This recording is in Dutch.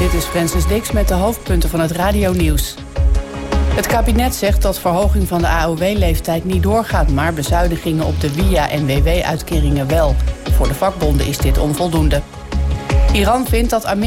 Dit is Francis Dix met de hoofdpunten van het radionieuws. Het kabinet zegt dat verhoging van de AOW-leeftijd niet doorgaat, maar bezuinigingen op de WIA- en WW-uitkeringen wel. Voor de vakbonden is dit onvoldoende. Iran vindt dat Amerika